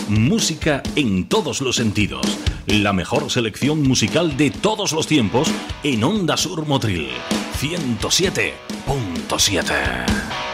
Música en todos los sentidos. La mejor selección musical de todos los tiempos en Onda Sur Motril 107.7.